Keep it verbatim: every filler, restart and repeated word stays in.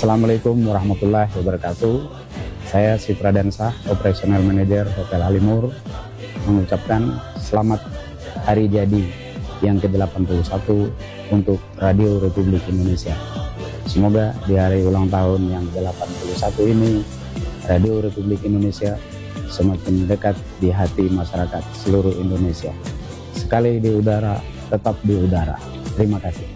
Assalamualaikum warahmatullahi wabarakatuh. Saya Sitra Dansa, Operational Manager Hotel Halimur, mengucapkan selamat hari jadi yang ke delapan puluh satu untuk Radio Republik Indonesia. Semoga di hari ulang tahun yang ke delapan puluh satu ini, Radio Republik Indonesia semakin dekat di hati masyarakat seluruh Indonesia. Sekali di udara, tetap di udara. Terima kasih.